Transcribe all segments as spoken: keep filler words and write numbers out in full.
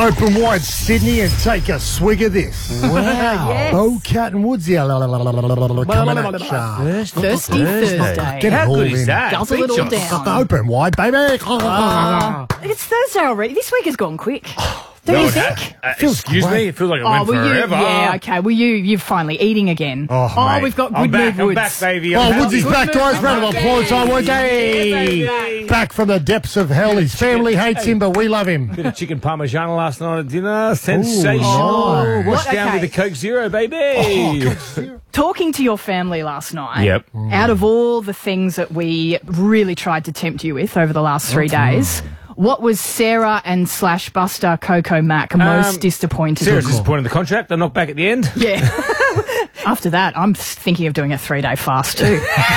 Open wide Sydney and take a swig of this. Wow. Yes. Oh, Cat and Woodsy. Coming at ya. Thirsty Thursday. Get How it all good is in. that? Guzzle it all down. Open wide, baby. Uh, it's Thursday already. This week has gone quick. Don't No, you it think? ha- uh, Feels excuse great. me, it feels like it Oh, went were you? forever. Yeah, okay. Well, you, you're finally eating again. Oh, mate. we've got I'm good back, move, I'm Woods. back, baby. I'm Oh, back. Woodsy's back, guys. Round of applause time, Woodsy. baby. Back from the depths of hell. His family hates him, but we love him. Bit of chicken parmigiana last night at dinner. Sensational. Oh, Washed what? down Okay. with a Coke Zero, baby. Talking to your family last night, Yep. out of all the things that we really tried to tempt you with over the last three days, what was Sarah and slash Buster Coco Mac most Um, disappointed Sarah's in? disappointed in the contract. I knocked back at the end. Yeah. After that, I'm thinking of doing a three-day fast too.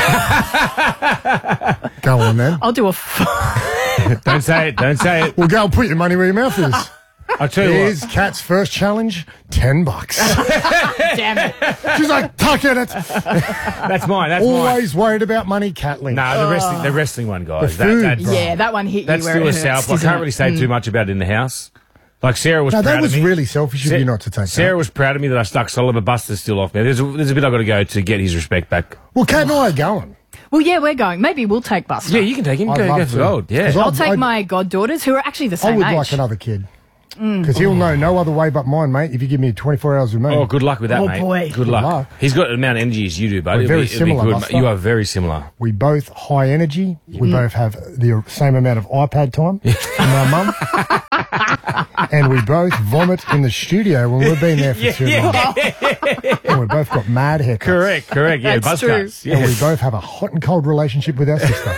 Go on, then. I'll do a... F- Don't say it. Don't say it. Well, go and put your money where your mouth is. I'll tell you Here's what. Kat's first challenge, ten bucks. Damn it. She's like, tuck in it. That's mine. That's mine. Always worried about money, Catling. No, the wrestling, the wrestling one, guys. The food, that, that's bro. Yeah, that one hit you that's where still it a hurts, south. I isn't can't it? really say too much about it in the house. Like Sarah was No, proud that was of me. really selfish of Sa- you not to take Sarah that. was proud of me that I stuck solid, but Buster's still off me. There's a, there's a bit I've got to go to get his respect back. Well, Kat and I are going. Well, yeah, we're going. Maybe we'll take Buster. Yeah, you can take him. I'd Go, love go to. for gold. Yeah. 'Cause I'll I'd- take I'd- my goddaughters, who are actually the I same would age. like another kid. Because he'll know no other way but mine, mate, if you give me twenty-four hours with me. Oh, good luck with that, Oh, mate. boy. Good luck. luck. He's got the amount of energy as you do, buddy. We're It'll very be- it'll be similar, good, Buster. mate. You are very similar. We both high energy. We both have the same amount of iPad time from our mum. And we both vomit in the studio when we've been there for too long. And we both got mad haircuts. Correct, correct. Yeah, That's buzz true. cuts. And we Yes. both have a hot and cold relationship with our sister.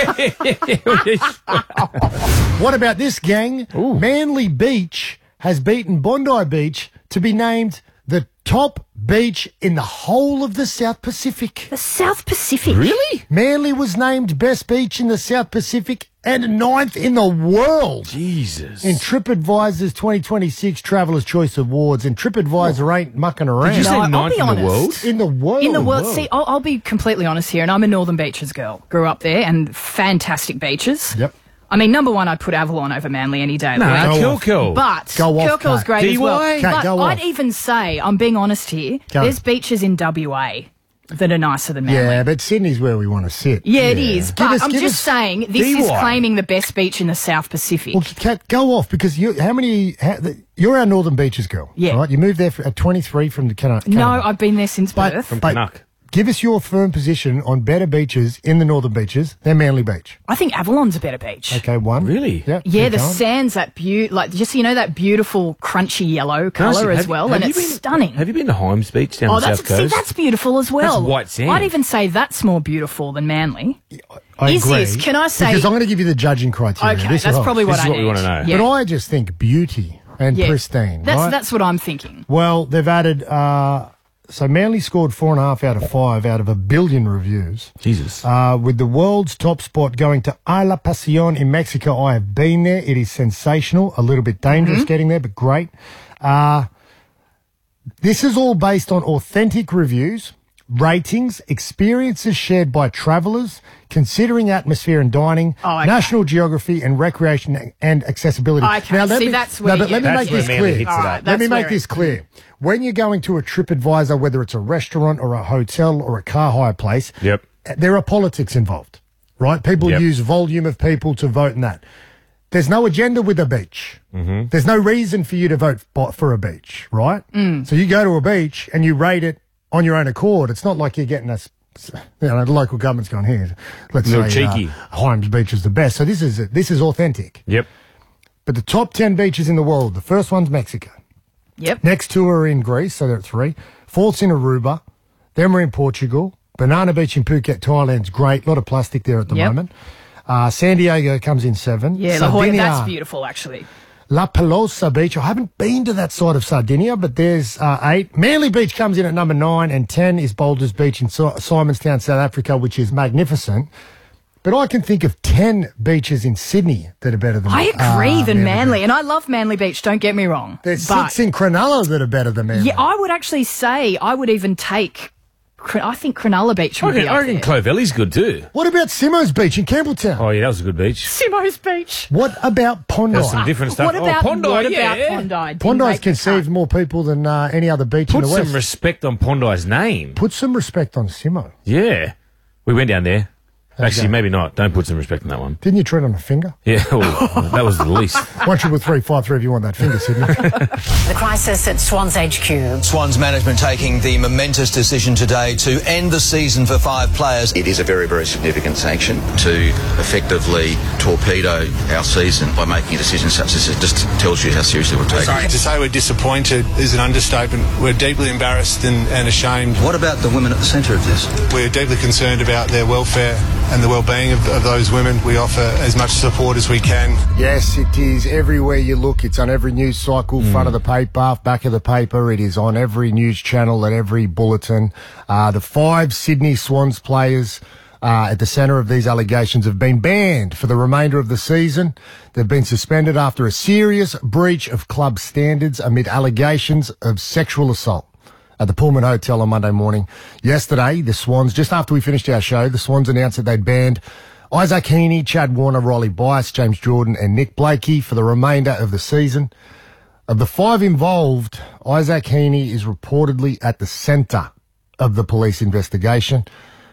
What about this, gang? Manly Beach has beaten Bondi Beach to be named the top beach in the whole of the South Pacific. The South Pacific. Really? Manly was named best beach in the South Pacific and ninth in the world Jesus. in TripAdvisor's twenty twenty-six Traveller's Choice Awards. And TripAdvisor ain't mucking around. Did you No, say I'll ninth be in the honest. world? in the world? In the world, see, I'll, I'll be completely honest here, and I'm a Northern Beaches girl. Grew up there, and fantastic beaches. Yep. I mean, number one, I'd put Avalon over Manly any day of the Nah, week. Go kill, off. kill. But Go off, Kilcole's Kat. great D as well. Y? Kat, But go I'd off. even say, I'm being honest here, Go. there's beaches in W A that are nicer than Manly. Yeah, but Sydney's where we want to sit. Yeah, it is. Give But us- I'm give just us- saying, this D is Y. claiming the best beach in the South Pacific. Well, Kat, go off because you. How many? How, the, you're our Northern Beaches girl. Yeah. Right. You moved there for, at twenty-three from the Canada. no, I've been there since but, birth. but Canuck. give us your firm position on better beaches in the Northern Beaches than Manly Beach. I think Avalon's a better beach. Okay, one. Really? Yeah. Yeah, keep the going. sand's that beautiful, like just you know that beautiful crunchy yellow colour as Have- well, have and you it's been- stunning. Have you been to Himes Beach down Oh, the that's south see, coast? that's beautiful as well. That's white sand. I'd even say that's more beautiful than Manly. I Is agree, this- can I say- Because I'm going to give you the judging criteria. Okay, This that's helps. probably what This is I what we need. wanna know. Yeah. But I just think beauty and Yeah. pristine. That's right? that's what I'm thinking. Well, they've added. Uh, so Manly scored four and a half out of five out of a billion reviews. Jesus. Uh, with the world's top spot going to Isla Pasión in Mexico. I have been there. It is sensational. A little bit dangerous Mm-hmm. getting there, but great. Uh, this is all based on authentic reviews, ratings, experiences shared by travellers, considering atmosphere and dining, Oh, okay. national geography and recreation and accessibility. Okay, let see, me, that's no, where but you- let me That's make where this Manly clear. hits it All up. right, Let that's me make where this it- clear. When you're going to a TripAdvisor, whether it's a restaurant or a hotel or a car hire place, Yep. there are politics involved, right? People Yep. use volume of people to vote in that. There's no agenda with a beach. Mm-hmm. There's no reason for you to vote bo- for a beach, right? Mm. So you go to a beach and you rate it on your own accord. It's not like you're getting us. You know, the local government's gone here. Let's Little say cheeky. Uh, Himes Beach is the best. So this is this is authentic. Yep. But the top ten beaches in the world, the first one's Mexico. Yep. Next two are in Greece, so there are three. Fourth's in Aruba. Then we're in Portugal. Banana Beach in Phuket, Thailand's great. A lot of plastic there at the Yep. moment. Uh, San Diego comes in seven. Yeah, La Jolla, Sardinia, that's beautiful actually. La Pelosa Beach. I haven't been to that side of Sardinia, but there's uh, eight. Manly Beach comes in at number nine, and ten is Boulders Beach in si- Simonstown, South Africa, which is magnificent. But I can think of ten beaches in Sydney that are better than I agree uh, than Manly Manly, Beach. and I love Manly Beach. Don't get me wrong. There's but six in Cronulla that are better than Manly. yeah, I would actually say I would even take Cr- I think Cronulla Beach I would be reckon, up I reckon there. Clovelly's good too. What about Simo's Beach in Campbelltown? Oh, yeah, that was a good beach. Simo's Beach. What about Pondi? There's some different stuff. What about, oh, Pondi, what yeah. about Pondi? Didn't Pondi's make the conceived cut. more people than uh, any other beach Put in the some West. respect on Pondi's name. Put some respect on Simo. Yeah. We went down there. Actually, Okay. maybe not. Don't put some respect on that one. Didn't you tread on a finger? Yeah, well, that was the least. One triple three five three if you want that finger, Sydney. The crisis at Swans H Q. Swans management taking the momentous decision today to end the season for five players. It is a very, very significant sanction to effectively torpedo our season by making a decision such as this. It just tells you how seriously we're taking it. To say we're disappointed is an understatement. We're deeply embarrassed and, and ashamed. What about the women at the centre of this? We're deeply concerned about their welfare and the well-being of, of those women. We offer as much support as we can. Yes, it is. Everywhere you look, it's on every news cycle, front of the paper, back of the paper. It is on every news channel and every bulletin. Uh, the five Sydney Swans players uh, at the centre of these allegations have been banned for the remainder of the season. They've been suspended after a serious breach of club standards amid allegations of sexual assault at the Pullman Hotel on Monday morning. Yesterday, the Swans, just after we finished our show, the Swans announced that they'd banned Isaac Heaney, Chad Warner, Riley Bice, James Jordan and Nick Blakey for the remainder of the season. Of the five involved, Isaac Heaney is reportedly at the centre of the police investigation.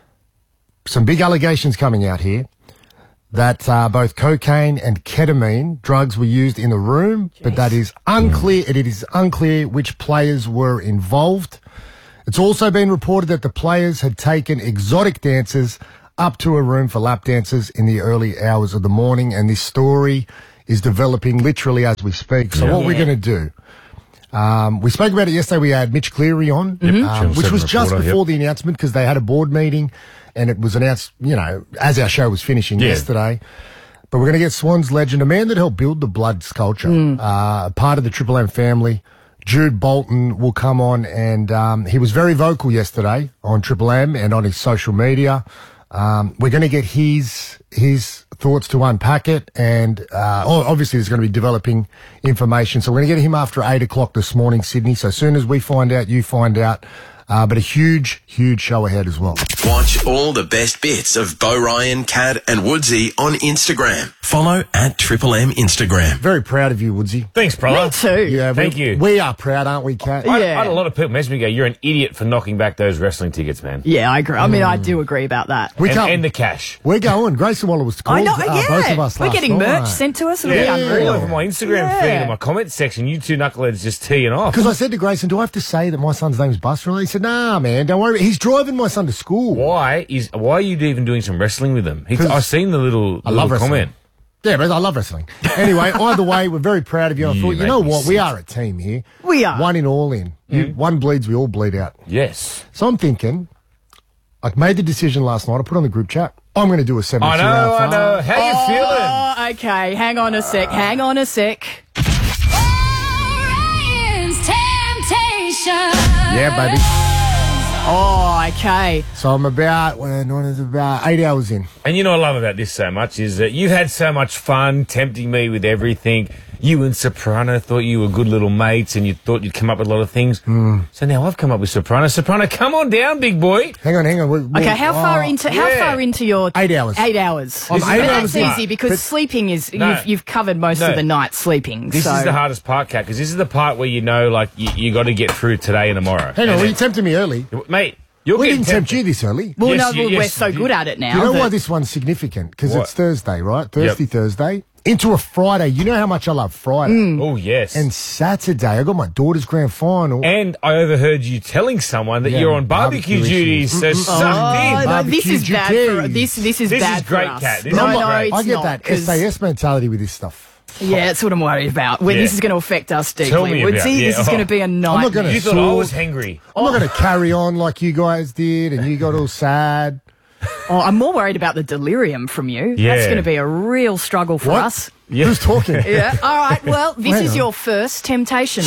Some big allegations coming out here that uh, both cocaine and ketamine drugs were used in the room, Jeez. but that is unclear. It is unclear which players were involved. It's also been reported that the players had taken exotic dancers up to a room for lap dances in the early hours of the morning, and this story is developing literally as we speak. So Yeah. what Yeah. we're going to do, um, we spoke about it yesterday. We had Mitch Cleary on, Mm-hmm. um, which was just reporter, before yep. the announcement because they had a board meeting and it was announced, you know, as our show was finishing Yeah. yesterday. But we're going to get Swans legend, a man that helped build the Bloods culture, uh, part of the Triple M family. Jude Bolton will come on, and um, he was very vocal yesterday on Triple M and on his social media. Um, we're going to get his his thoughts to unpack it, and uh, oh, obviously there's going to be developing information. So we're going to get him after eight o'clock this morning, Sydney. So as soon as we find out, you find out. Uh, but a huge, huge show ahead as well. Watch all the best bits of Bo Ryan, Cad and Woodsy on Instagram. Follow at Triple M Instagram. Very proud of you, Woodsy. Thanks, brother. Me too. Yeah, Thank we, you. We are proud, aren't we, Kat? I, Yeah. I had a lot of people message me go, you're an idiot for knocking back those wrestling tickets, man. Yeah, I agree. I mean, I do agree about that. We and, can't. and the cash. We're going. Grayson Waller was called. I know, uh, yeah. both of us We're last getting night. merch sent to us. It'll Yeah, be all unreal. over my Instagram Yeah. feed and my comment section, you two knuckleheads just teeing off. Because I said to Grayson, do I have to say that my son's name is Buster? He said, nah, man, don't worry. He's driving my son to school. Why is why are you even doing some wrestling with them? He's, 'Cause I've seen the little, I little love wrestling. comment. Yeah, but I love wrestling. Anyway, either way, we're very proud of you. I You thought, you make know me what? We sick. are a team here. We are. One in, all in. You, one bleeds, we all bleed out. Yes. So I'm thinking, I made the decision last night. I put on the group chat. I'm going to do a seventy-two I know, hour I fast. know. How you feeling? Oh, okay. Hang on a sec. Hang on a sec. Yeah, baby. Oh, okay. So I'm about, when, when is it about eight hours in. And you know what I love about this so much is that you've had so much fun tempting me with everything. You and Soprano thought you were good little mates and you thought you'd come up with a lot of things. Mm. So now I've come up with Soprano. Soprano, come on down, big boy. Hang on, hang on. We- we- Okay, how far oh, into how yeah. far into your Eight hours. Eight hours. I'm but eight that's hours in. easy because But- sleeping is No. you've you've covered most No. of the night sleeping. This so is the hardest part, Kat, because this is the part where you know, like, you, you got to get through today and tomorrow. Hang on, And were you then- tempting me early? Mate, you're We getting didn't tempt tempted. you this early. well, Yes, no, you- well, we're yes, so you- good at it now. You know that- why this one's significant? Because What? it's Thursday, right? Thirsty Yep. Thursday. Into a Friday. You know how much I love Friday. Oh, yes. And Saturday, I got my daughter's grand final. And I overheard you telling someone that Yeah, you're on barbecue, barbecue duties, so issues. sucked Oh, in. no, this Barbecue is bad for duties. this. This is This bad is great, for us. Kat. This no, is no, great. it's I get not, that 'cause- S A S mentality with this stuff. Yeah, that's what I'm worried about. When Yeah. this is going to affect us deeply. Tell me Would about- see yeah, this is oh. going to be a nightmare. not gonna- You thought I was hangry. I'm not going to carry on like you guys did and you got all sad. Oh, I'm more worried about the delirium from you. Yeah. That's going to be a real struggle for What? us. Yeah. Who's talking? Yeah. All right. Well, this Hang is on. your first temptation.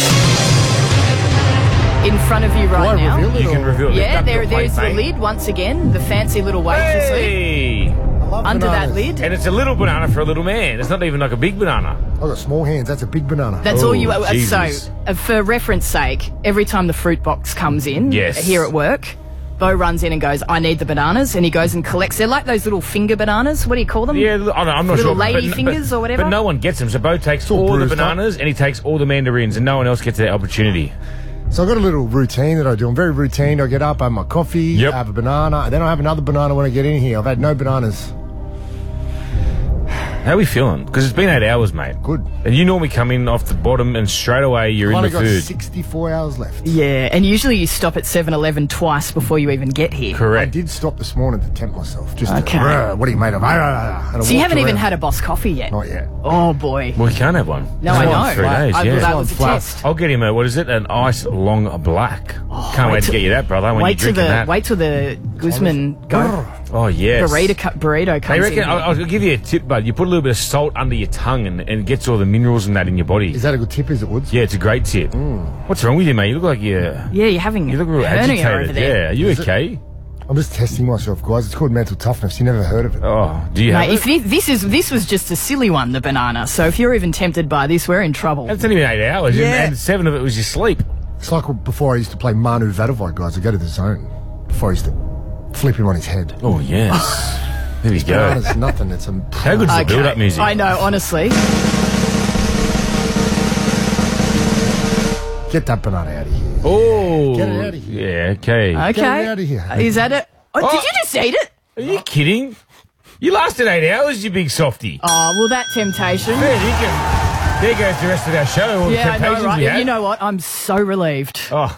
In front of you Do I right now. reveal it You can or- reveal it. Yeah, Dump there, your plate, there's the mate. lid once again, the fancy little waitress lid. Hey! I love Under that bananas. lid. And it's a little banana for a little man. It's not even like a big banana. I've got small hands. That's a big banana. That's Oh, all you. Uh, so, Jesus. uh, for reference sake, every time the fruit box comes in Yes. here at work, Bo runs in and goes, I need the bananas, and he goes and collects. They're like those little finger bananas. What do you call them? Yeah, I don't- I'm not Little sure. lady but, fingers but, or whatever? But no one gets them. So Bo takes all all the bruised up. bananas and he takes all the mandarins, and no one else gets that opportunity. So I've got a little routine that I do. I'm very routine. I get up, I have my coffee, Yep. I have a banana, and then I have another banana when I get in here. I've had no bananas. How are we feeling? Because it's been eight hours, mate. Good. And you normally come in off the bottom and straight away you're I've in only the got food. sixty-four hours left. Yeah, and usually you stop at seven eleven twice before you even get here. I Correct. did stop this morning to tempt myself. Just Okay. to, "Rrr, what are you made of? And I So you walked haven't even around. had a boss coffee yet? Not yet. Oh, boy. Well, he can't have one. No, It's I not know. in Three I- days, I- yeah. that was a Flat. test. I'll get him a, what is it? An ice long black. Can't wait wait to till- get you that, brother, when Wait you're till drinking the that. wait till the Guzman go, Oh, yes. burrito cu- burrito I comes reckon, in. I'll, I'll give you a tip, bud. You put a little bit of salt under your tongue and, and it gets all the minerals and that in your body. Is that a good tip, is it, Woods? Yeah, it's a great tip. What's wrong with you, mate? You look like you're... Yeah, you're having You look real hernia over agitated. there. Yeah, are you Is it- okay? I'm just testing myself, guys. It's called mental toughness. You never heard of it. Oh, do you have Mate, if it? this, this is this was just a silly one, the banana. So if you're even tempted by this, we're in trouble. It's only been eight hours, Yeah. and, and seven of it was your sleep. It's like before I used to play Manu Vadovite, guys. I go to the zone. Before I used to flip him on his head. Oh, yes. There we go. It's nothing. It's a... How good's the build-up music? I know, honestly. Get that banana out of here. Oh. Get it out of here. Yeah, okay. Okay. Get it out of here. Is that it? Oh, Oh. Did you just eat it? Are you kidding? You lasted eight hours, you big softy. Oh, well, that temptation. There, you can, there goes the rest of our show. All the Yeah, I know, temptations right? we had. You know what? I'm so relieved. Oh,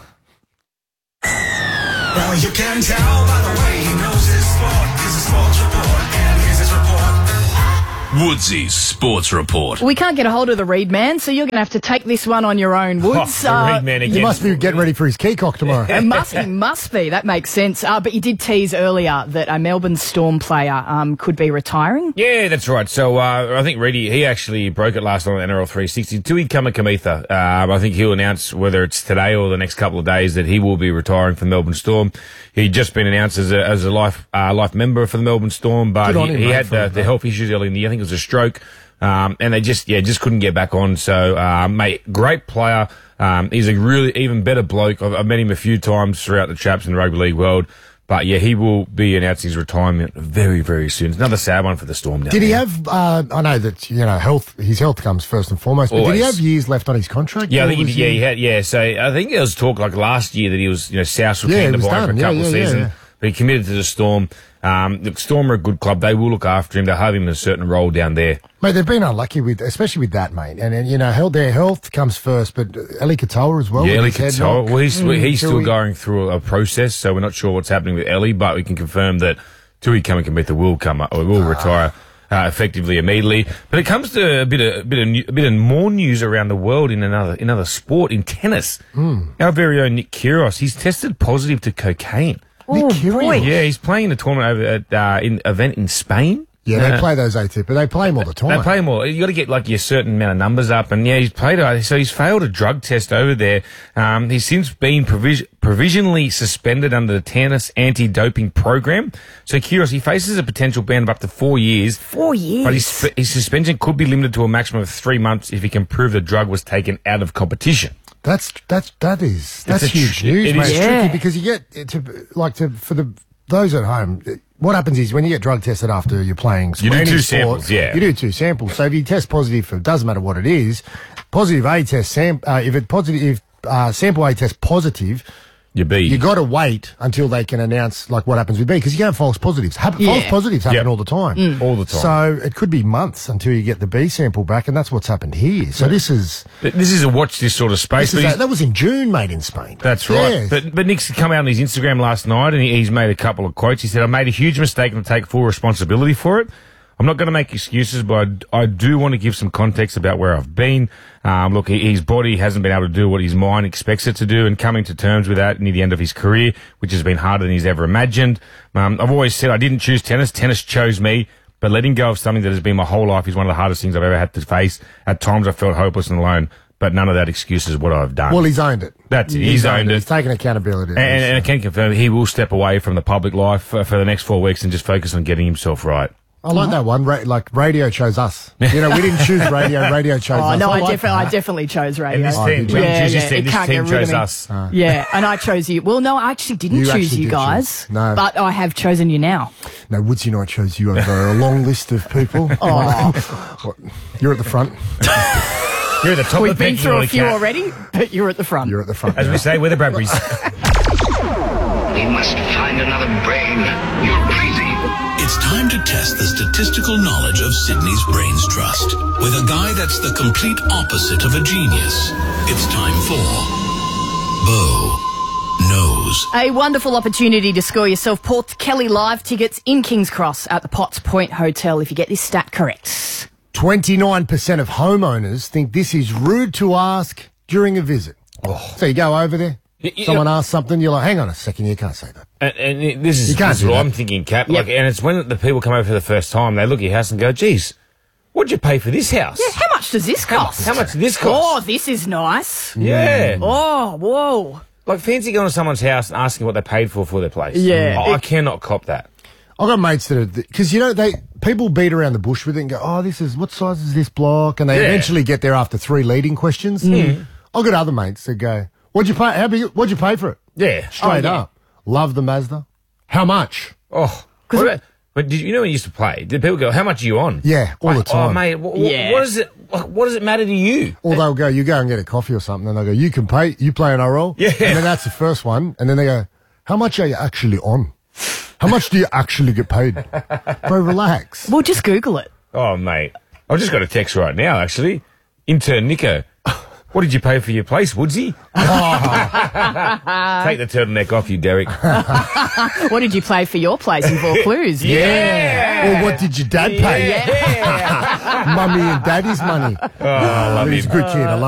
Well, you can tell by the way he knows his sport. He's a sports report, and here's his report. Woodsy's Sports Report. We can't get a hold of the Reed man, so you're going to have to take this one on your own, Woods. oh, the Reed man again. You must be getting ready for his keycock tomorrow. It must, he must be. That makes sense. Uh, but you did tease earlier that a Melbourne Storm player um, could be retiring. Yeah, that's right. So uh, I think Reedy, he actually broke it last night on N R L three sixty. Tui Kamikamitha, um, I think he'll announce whether it's today or the next couple of days that he will be retiring from Melbourne Storm. He'd just been announced as a, as a life uh, life member for the Melbourne Storm, but Good on he, him, he mate, had for the, it, the mate. health issues early in the year. I think it was a stroke. Um, and they just, yeah, just couldn't get back on. So, uh, mate, great player. Um, he's a really even better bloke. I've, I've met him a few times throughout the traps in the rugby league world. But yeah, he will be announcing his retirement very, very soon. It's another sad one for the Storm down Did he there. have, uh, I know that, you know, health, his health comes first and foremost, but did he Always. have years left on his contract? Yeah, I Or think he, was yeah, he had, yeah. So I think there was talk like last year that he was, you know, South were Yeah, keen he to was buy him for done. a Yeah, couple of yeah, yeah, seasons. yeah. But he committed to the Storm. Um, the Storm are a good club. They will look after him. They'll have him in a certain role down there. Mate, they've been unlucky with, especially with that, mate. And, and you know, hell, their health comes first, but Eli Katoa as well. yeah, with Ellie his head Katoa. knock. Well, he's, Mm, he's still Tui. going through a process, so we're not sure what's happening with Ellie, but we can confirm that Tui Kamikamitha will come up, or will Ah. retire. Uh, effectively immediately, but it comes to a bit of a bit of, new, a bit of more news around the world in another in another sport in tennis. Hmm. Our very own Nick Kyrgios, he's tested positive to cocaine. Nick Oh, Kyrgios. boy. Yeah, he's playing in a tournament over at uh, in event in Spain. Yeah, they Uh, play those A T P, but they play them all the time. They play them all. You got to get like your certain amount of numbers up, and yeah, he's played. uh, So he's failed a drug test over there. Um, he's since been provis- provisionally suspended under the tennis anti-doping program. So Kyrgios, he faces a potential ban of up to four years. Four years. But his, his suspension could be limited to a maximum of three months if he can prove the drug was taken out of competition. That's that's that is that's a huge tr- news, it mate. is- It's Yeah. tricky because you get to like to for the those at home. What happens is when you get drug tested after you're playing, You do any two sport, samples, yeah. you do two samples. So if you test positive for, it doesn't matter what it is, positive A test sam uh, if it positive if uh, sample A test positive. You be. You got to wait until they can announce like what happens with B because you can have false positives. Happen, Yeah. False positives happen Yep. all the time, Mm. All the time. So it could be months until you get the B sample back, and that's what's happened here. So this is But this is a watch this sort of space. this but is he's- a, that was in June, mate, in Spain. That's right. Yeah. But but Nick's come out on his Instagram last night and he, he's made a couple of quotes. He said, I made a huge mistake and I take full responsibility for it. I'm not going to make excuses, but I, I do want to give some context about where I've been. Um, look, he, his body hasn't been able to do what his mind expects it to do, and coming to terms with that near the end of his career, which has been harder than he's ever imagined. Um, I've always said I didn't choose tennis. Tennis chose me. But letting go of something that has been my whole life is one of the hardest things I've ever had to face. At times I felt hopeless and alone, but none of that excuses what I've done. Well, he's owned it. That's it. He's owned it. He's taken accountability. And, and I can confirm he will step away from the public life for, for the next four weeks and just focus on getting himself right. I like that one. Ra- like radio chose us. You know, we didn't choose radio. Radio chose Oh us. no, I, like definitely, I that. definitely chose radio. And this Oh, team, did we you? didn't Yeah, choose this yeah, team. it This can't team get rid of chose me. us. Yeah, and I chose you. Well, no, I actually didn't You choose actually you did guys. choose- no. But I have chosen you now. No, Woodsy and I chose you over a long list of people. Oh. What? You're at the front. You're at the top We've of the been pecking through a order, few Kat. already, but you're at the front. You're at the front. As we say, we're the Bradburys. We must find another brain. You're crazy. It's time to test the statistical knowledge of Sydney's Brains Trust with a guy that's the complete opposite of a genius. It's time for Bo Knows. A wonderful opportunity to score yourself Port Kelly live tickets in King's Cross at the Potts Point Hotel if you get this stat correct. twenty-nine percent of homeowners think this is rude to ask during a visit. So you go over there, Y- y- someone asks something, you're like, hang on a second, you can't say that. And, and it- this is, You can't this is do what that. I'm thinking, Cap. Yep. Like, and it's when the people come over for the first time, they look at your house and go, geez, what'd you pay for this house? Yeah, how much does this How, cost? how much did this Oh, cost? this is nice. Yeah. Oh, whoa. Like, fancy going to someone's house and asking what they paid for for their place. Yeah. Oh, I It- cannot cop that. I've got mates that are, because, you know, they people beat around the bush with it and go, oh, this is, what size is this block? And they Yeah. eventually get there after three leading questions. I've got other mates that go, what'd you pay, how big, what'd you pay for it? Yeah. Straight Oh, yeah. up. Love the Mazda. How much? Oh. What about, but did you know when you used to play? Did people go, how much are you on? Yeah, all the Like, time. Oh, mate, wh- wh- Yeah. what, is it, what, what does it matter to you? Or they'll go, you go and get a coffee or something, and they'll go, you can pay, you play an role. Yeah. And then that's the first one. And then they go, how much are you actually on? How much do you actually get paid? Bro, relax. Well, just Google it. Oh, mate. I've just got a text right now, actually. Intern Nico. What did you pay for your place, Woodsy? Take the turtleneck off you, Derek. What did you play for your place in Vaucluse? Yeah. Or what did your dad pay? Mummy and daddy's money. Oh, I love He's him. a good kid. I love